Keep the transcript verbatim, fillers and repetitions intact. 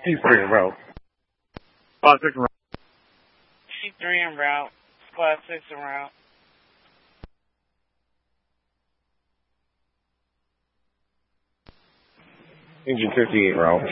C three en route. Squad six en route. C three en route. Squad six en route. Engine fifty-eight route.